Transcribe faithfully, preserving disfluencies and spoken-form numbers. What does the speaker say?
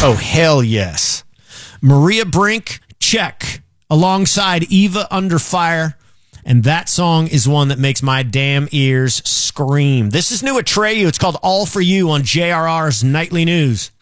Oh, hell yes. Maria Brink, check. Alongside Eva Under Fire. And that song is one that makes my damn ears scream. This is new Atreyu. It's called All For You on J R R's Nightly News.